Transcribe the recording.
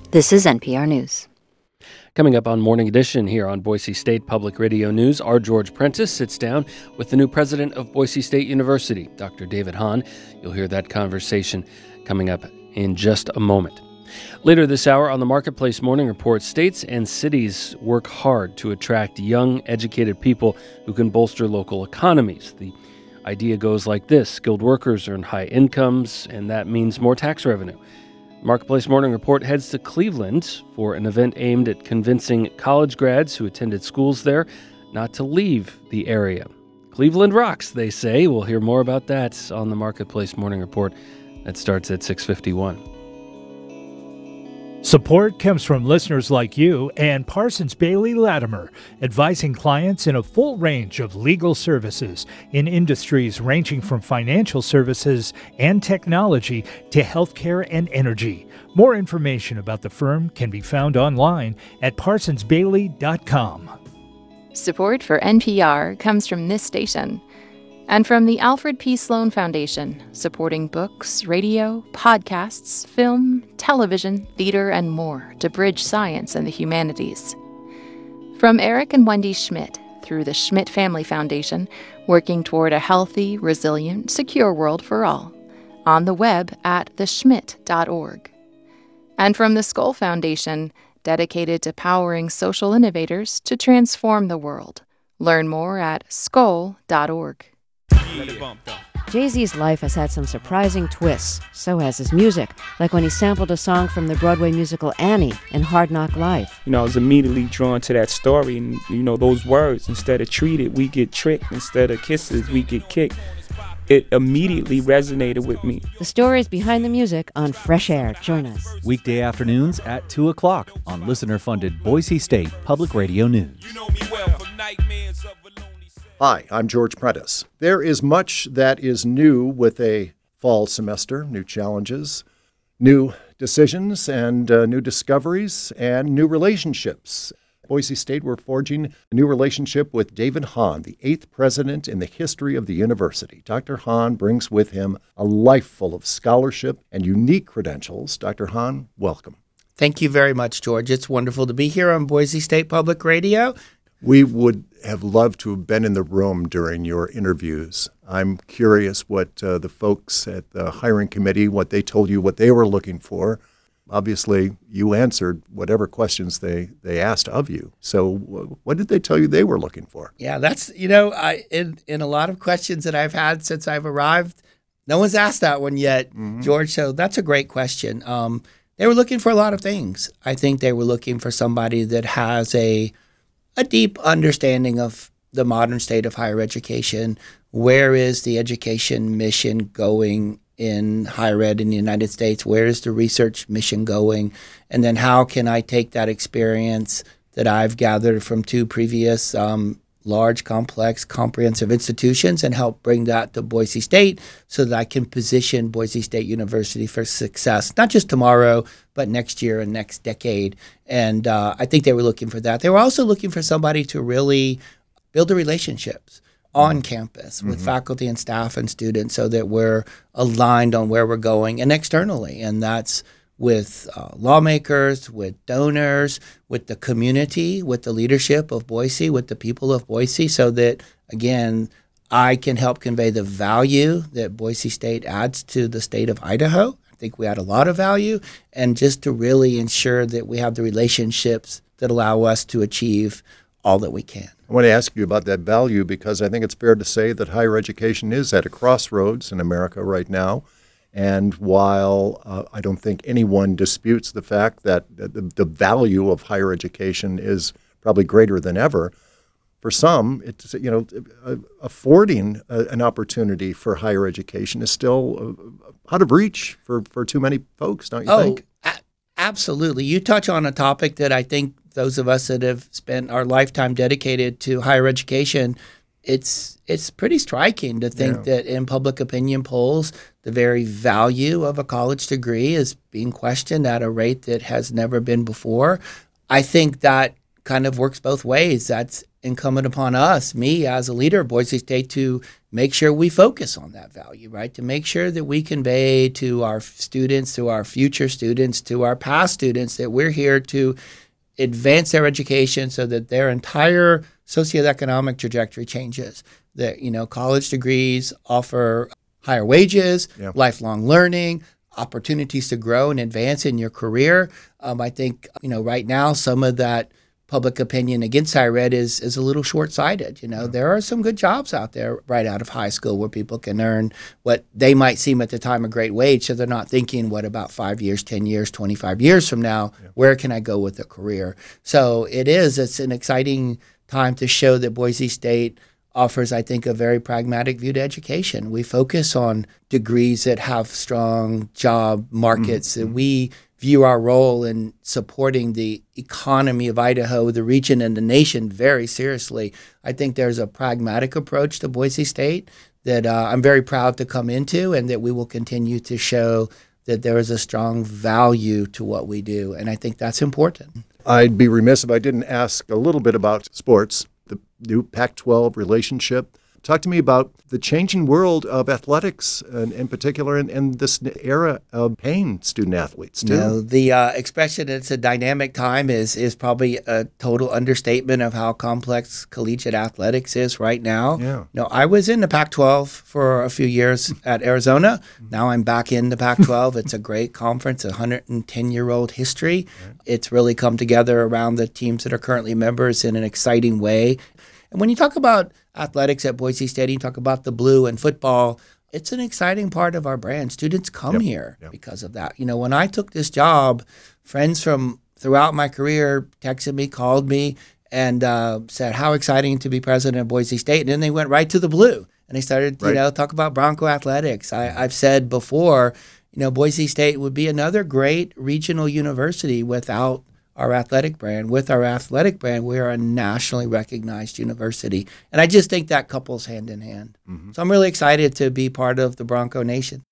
This is NPR News. Coming up on Morning Edition here on Boise State Public Radio News, our George Prentice sits down with the new president of Boise State University, Dr. David Hahn. You'll hear that conversation coming up in just a moment. Later this hour on the Marketplace Morning Report, states and cities work hard to attract young, educated people who can bolster local economies. The idea goes like this: skilled workers earn high incomes, and that means more tax revenue. Marketplace Morning Report heads to Cleveland for an event aimed at convincing college grads who attended schools there not to leave the area. Cleveland rocks, they say. We'll hear more about that on the Marketplace Morning Report. That starts at 6:51. Support comes from listeners like you and Parsons Bailey Latimer, advising clients in a full range of legal services in industries ranging from financial services and technology to healthcare and energy. More information about the firm can be found online at parsonsbailey.com. Support for NPR comes from this station and from the Alfred P. Sloan Foundation, supporting books, radio, podcasts, film, television, theater, and more to bridge science and the humanities. From Eric and Wendy Schmidt, through the Schmidt Family Foundation, working toward a healthy, resilient, secure world for all. On the web at theschmidt.org. And from the Skoll Foundation, dedicated to powering social innovators to transform the world. Learn more at skoll.org. Jay-Z's life has had some surprising twists. So has his music, like when he sampled a song from the Broadway musical Annie in Hard Knock Life. I was immediately drawn to that story and, those words. Instead of treated, we get tricked. Instead of kisses, we get kicked. It immediately resonated with me. The stories behind the music on Fresh Air. Join us. Weekday afternoons at 2 o'clock on listener-funded Boise State Public Radio News. Hi, I'm George Prentice. There is much that is new with a fall semester, new challenges, new decisions, and new discoveries, and new relationships. Boise State, we're forging a new relationship with David Hahn, the 8th president in the history of the university. Dr. Hahn brings with him a life full of scholarship and unique credentials. Dr. Hahn, welcome. Thank you very much, George. It's wonderful to be here on Boise State Public Radio. We would have loved to have been in the room during your interviews. I'm curious what the folks at the hiring committee, what they told you, what they were looking for. Obviously, you answered whatever questions they asked of you. So what did they tell you they were looking for? Yeah, that's, in a lot of questions that I've had since I've arrived, no one's asked that one yet, George. So that's a great question. They were looking for a lot of things. I think they were looking for somebody that has a deep understanding of the modern state of higher education. Where is the education mission going in higher ed in the United States? Where is the research mission going? And then how can I take that experience that I've gathered from two previous large, complex, comprehensive institutions and help bring that to Boise State so that I can position Boise State University for success, not just tomorrow, but next year and next decade. And I think they were looking for that. They were also looking for somebody to really build the relationships on campus with faculty and staff and students so that we're aligned on where we're going and externally. And that's with lawmakers, with donors, with the community, with the leadership of Boise, with the people of Boise, so that, again, I can help convey the value that Boise State adds to the state of Idaho. I think we add a lot of value, and just to really ensure that we have the relationships that allow us to achieve all that we can. I want to ask you about that value because I think it's fair to say that higher education is at a crossroads in America right now. And while I don't think anyone disputes the fact that the value of higher education is probably greater than ever, for some, it's affording an opportunity for higher education is still out of reach for too many folks, don't you think? Absolutely. You touch on a topic that I think those of us that have spent our lifetime dedicated to higher education, it's pretty striking to think that in public opinion polls, the very value of a college degree is being questioned at a rate that has never been before. I think that kind of works both ways. That's incumbent upon us, me as a leader of Boise State, to make sure we focus on that value, right? To make sure that we convey to our students, to our future students, to our past students, that we're here to advance their education so that their entire socioeconomic trajectory changes. That, college degrees offer higher wages, lifelong learning, opportunities to grow and advance in your career. I think, right now, some of that public opinion against higher ed is a little short-sighted. There are some good jobs out there right out of high school where people can earn what they might seem at the time a great wage. So they're not thinking, what about 5 years, 10 years, 25 years from now? Where can I go with a career? So it's an exciting time to show that Boise State offers, I think, a very pragmatic view to education. We focus on degrees that have strong job markets. Mm-hmm. We view our role in supporting the economy of Idaho, the region, and the nation very seriously. I think there's a pragmatic approach to Boise State that I'm very proud to come into, and that we will continue to show that there is a strong value to what we do. And I think that's important. I'd be remiss if I didn't ask a little bit about sports, the new Pac-12 relationship. Talk to me about the changing world of athletics, and in particular, in this era of paying student athletes, too. The expression "it's a dynamic time" is probably a total understatement of how complex collegiate athletics is right now. Yeah. I was in the Pac-12 for a few years at Arizona. Now I'm back in the Pac-12. It's a great conference, a 110-year-old history. It's really come together around the teams that are currently members in an exciting way. And when you talk about athletics at Boise State, you talk about the blue and football, it's an exciting part of our brand. Students come here because of that. When I took this job, friends from throughout my career texted me, called me, and said how exciting to be president of Boise State. And then they went right to the blue, and they started, talk about Bronco athletics. I've said before, Boise State would be another great regional university without our athletic brand. With our athletic brand, we are a nationally recognized university. And I just think that couples hand in hand. Mm-hmm. So I'm really excited to be part of the Bronco Nation.